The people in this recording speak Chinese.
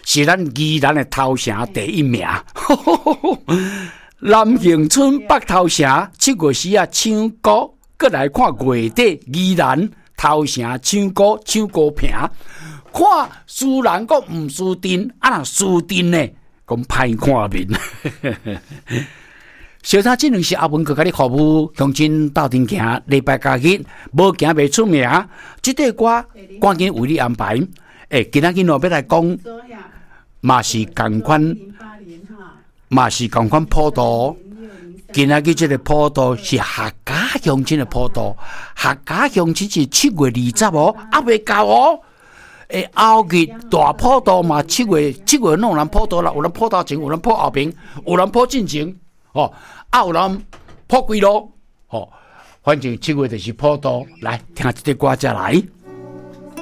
是咱宜兰的头城第一名。南恒村北头城7月时唱歌，搁来看月底宜兰头城唱歌坪，看输人阁毋输阵，若输阵呢，讲歹看面。小他这两是阿文哥甲你服务乡亲斗阵行，礼拜假日无行袂出名，这块歌赶紧为你安排。今仔日我要来讲，嘛是同款，普渡。今仔日这个普渡是客家乡亲的普渡，客家乡亲是7月20哦，还未到哦。后日大普渡嘛，7月弄人普渡啦，有人普渡前，有人普后边，有人普进前。有人破几路，反正7月就是普渡，来听这个歌才来。